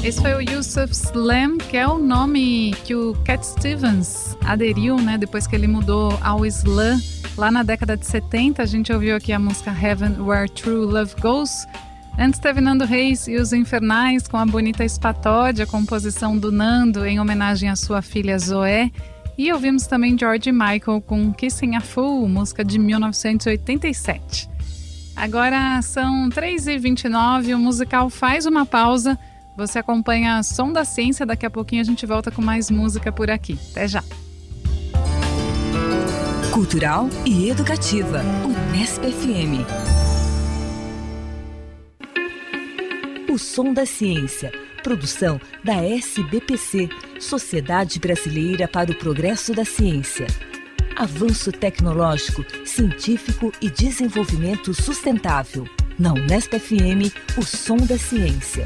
Esse foi o Yusuf Slam, que é o nome que o Cat Stevens aderiu, né, depois que ele mudou ao Islã. Lá na década de 70, a gente ouviu aqui a música Heaven Where True Love Goes. Antes teve Nando Reis e os Infernais com a bonita Espatódia, composição do Nando em homenagem à sua filha Zoé. E ouvimos também George Michael com Kissing a Fool, música de 1987. Agora são 3h29, o musical faz uma pausa. Você acompanha Som da Ciência, daqui a pouquinho a gente volta com mais música por aqui. Até já! Cultural e educativa, Unesp FM. O Som da Ciência, produção da SBPC, Sociedade Brasileira para o Progresso da Ciência. Avanço tecnológico, científico e desenvolvimento sustentável. Na Unesp FM, o Som da Ciência.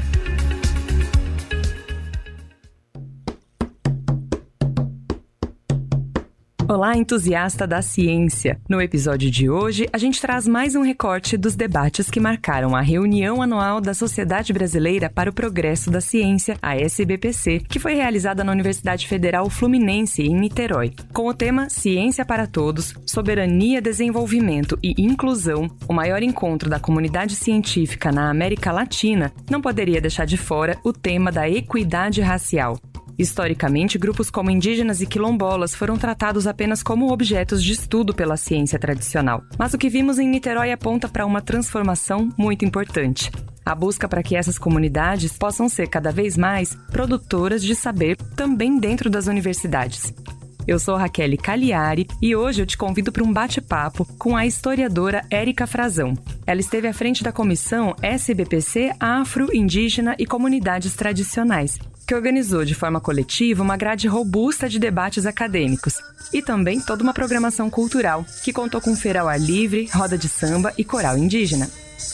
Olá, entusiasta da ciência! No episódio de hoje, a gente traz mais um recorte dos debates que marcaram a reunião anual da Sociedade Brasileira para o Progresso da Ciência, a SBPC, que foi realizada na Universidade Federal Fluminense, em Niterói. Com o tema Ciência para Todos, Soberania, Desenvolvimento e Inclusão, o maior encontro da comunidade científica na América Latina, não poderia deixar de fora o tema da equidade racial. Historicamente, grupos como indígenas e quilombolas foram tratados apenas como objetos de estudo pela ciência tradicional. Mas o que vimos em Niterói aponta para uma transformação muito importante. A busca para que essas comunidades possam ser cada vez mais produtoras de saber também dentro das universidades. Eu sou Raquel Cagliari e hoje eu te convido para um bate-papo com a historiadora Érica Frazão. Ela esteve à frente da comissão SBPC Afro, Indígena e Comunidades Tradicionais, que organizou de forma coletiva uma grade robusta de debates acadêmicos e também toda uma programação cultural, que contou com feira ao ar livre, roda de samba e coral indígena.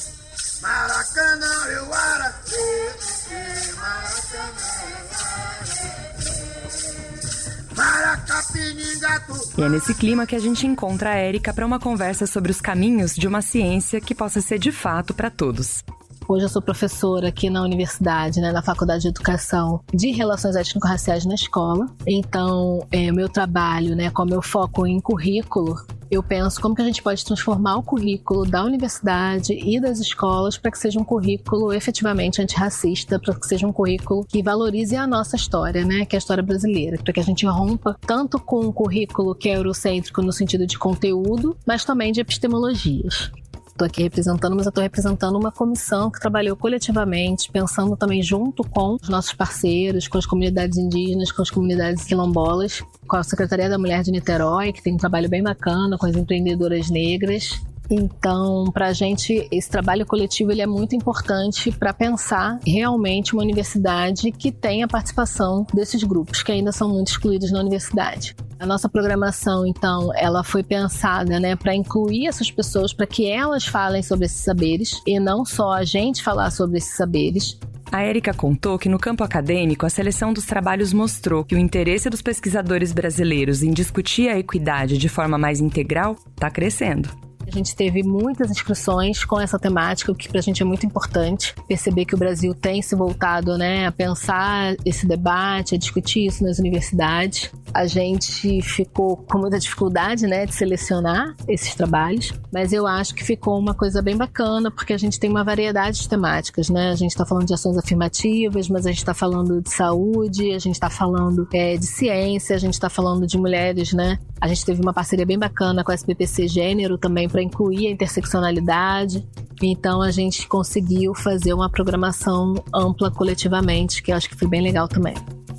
E é nesse clima que a gente encontra a Érica para uma conversa sobre os caminhos de uma ciência que possa ser de fato para todos. Hoje eu sou professora aqui na universidade, na Faculdade de Educação de Relações Étnico-Raciais na escola. Então, meu trabalho, com meu foco em currículo, eu penso como que a gente pode transformar o currículo da universidade e das escolas para que seja um currículo efetivamente antirracista, para que seja um currículo que valorize a nossa história, que é a história brasileira, para que a gente rompa tanto com um currículo que é eurocêntrico no sentido de conteúdo, mas também de epistemologias. Estou aqui representando, mas eu estou representando uma comissão que trabalhou coletivamente, pensando também junto com os nossos parceiros, com as comunidades indígenas, com as comunidades quilombolas, com a Secretaria da Mulher de Niterói, que tem um trabalho bem bacana com as empreendedoras negras. Então, para a gente, esse trabalho coletivo ele é muito importante para pensar realmente uma universidade que tenha a participação desses grupos, que ainda são muito excluídos na universidade. A nossa programação, então, ela foi pensada para incluir essas pessoas, para que elas falem sobre esses saberes e não só a gente falar sobre esses saberes. A Érica contou que no campo acadêmico, a seleção dos trabalhos mostrou que o interesse dos pesquisadores brasileiros em discutir a equidade de forma mais integral está crescendo. A gente teve muitas inscrições com essa temática, o que pra gente é muito importante. Perceber que o Brasil tem se voltado, a pensar esse debate, a discutir isso nas universidades. A gente ficou com muita dificuldade, de selecionar esses trabalhos, mas eu acho que ficou uma coisa bem bacana, porque a gente tem uma variedade de temáticas, A gente está falando de ações afirmativas, mas a gente está falando de saúde, a gente está falando de ciência, a gente está falando de mulheres, A gente teve uma parceria bem bacana com a SBPC Gênero também, para incluir a interseccionalidade. Então a gente conseguiu fazer uma programação ampla coletivamente, que eu acho que foi bem legal também.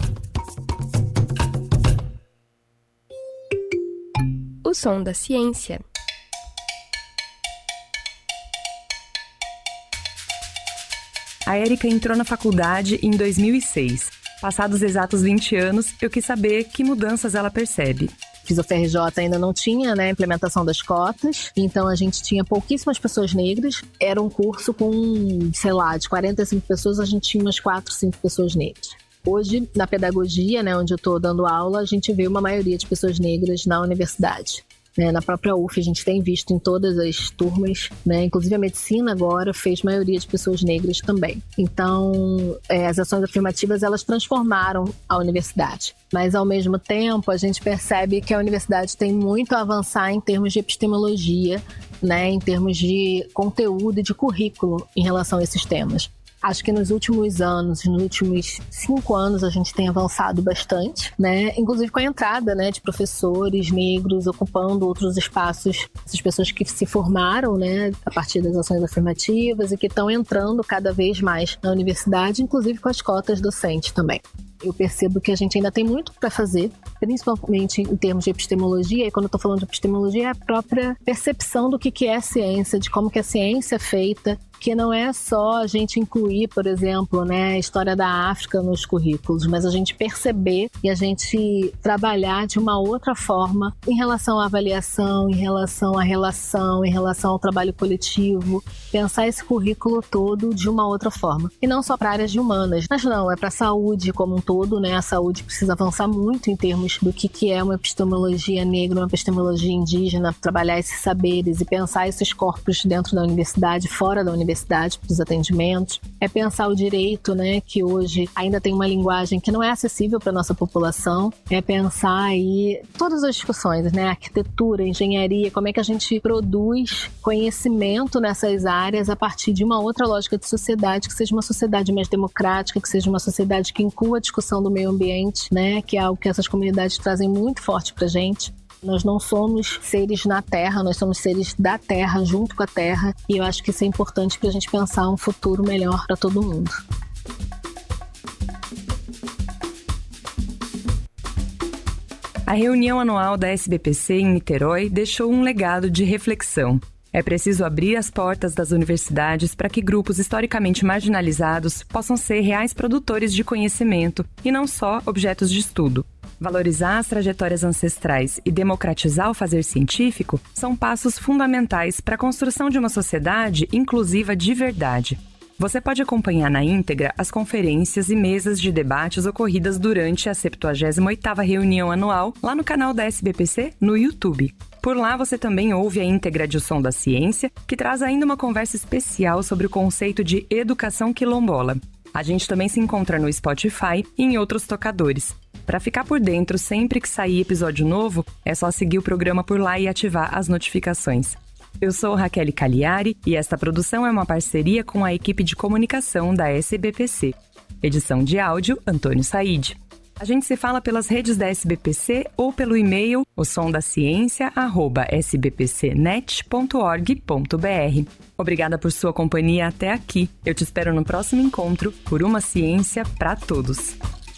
O Som da Ciência. A Érica entrou na faculdade em 2006. Passados exatos 20 anos, eu quis saber que mudanças ela percebe. Fiz o FRJ, ainda não tinha a implementação das cotas, então a gente tinha pouquíssimas pessoas negras. Era um curso com, de 45 pessoas, a gente tinha umas 4, 5 pessoas negras. Hoje, na pedagogia, onde eu estou dando aula, a gente vê uma maioria de pessoas negras na universidade. né? Na própria UF a gente tem visto em todas as turmas, né? Inclusive a medicina agora fez maioria de pessoas negras também. Então, as ações afirmativas, elas transformaram a universidade. Mas, ao mesmo tempo, a gente percebe que a universidade tem muito a avançar em termos de epistemologia, né? Em termos de conteúdo e de currículo em relação a esses temas. Acho que nos últimos anos, nos últimos 5 anos, a gente tem avançado bastante, né? Inclusive com a entrada, né, de professores negros ocupando outros espaços, essas pessoas que se formaram, né, a partir das ações afirmativas e que estão entrando cada vez mais na universidade, inclusive com as cotas docentes também. Eu percebo que a gente ainda tem muito para fazer, principalmente em termos de epistemologia, e quando eu estou falando de epistemologia, é a própria percepção do que é ciência, de como que a ciência é feita, que não é só a gente incluir, por exemplo, né, a história da África nos currículos, mas a gente perceber e a gente trabalhar de uma outra forma em relação à avaliação, em relação à relação, em relação ao trabalho coletivo, pensar esse currículo todo de uma outra forma. E não só para áreas de humanas, mas não, é para a saúde como um todo, né? A saúde precisa avançar muito em termos do que é uma epistemologia negra, uma epistemologia indígena, trabalhar esses saberes e pensar esses corpos dentro da universidade, fora da universidade, para os atendimentos. É pensar o direito, né, que hoje ainda tem uma linguagem que não é acessível para a nossa população. É pensar aí todas as discussões, né, arquitetura, engenharia, como é que a gente produz conhecimento nessas áreas a partir de uma outra lógica de sociedade, que seja uma sociedade mais democrática, que seja uma sociedade que inclua a discussão do meio ambiente, né, que é algo que essas comunidades trazem muito forte para a gente. Nós não somos seres na Terra, nós somos seres da Terra, junto com a Terra, e eu acho que isso é importante para a gente pensar um futuro melhor para todo mundo. A reunião anual da SBPC em Niterói deixou um legado de reflexão. É preciso abrir as portas das universidades para que grupos historicamente marginalizados possam ser reais produtores de conhecimento e não só objetos de estudo. Valorizar as trajetórias ancestrais e democratizar o fazer científico são passos fundamentais para a construção de uma sociedade inclusiva de verdade. Você pode acompanhar na íntegra as conferências e mesas de debates ocorridas durante a 78ª reunião anual lá no canal da SBPC no YouTube. Por lá você também ouve a íntegra de O Som da Ciência, que traz ainda uma conversa especial sobre o conceito de educação quilombola. A gente também se encontra no Spotify e em outros tocadores. Para ficar por dentro sempre que sair episódio novo, é só seguir o programa por lá e ativar as notificações. Eu sou Raquel Cagliari e esta produção é uma parceria com a equipe de comunicação da SBPC. Edição de áudio, Antônio Said. A gente se fala pelas redes da SBPC ou pelo e-mail osomdaciencia@sbpcnet.org.br. Obrigada por sua companhia até aqui. Eu te espero no próximo encontro por uma ciência para todos.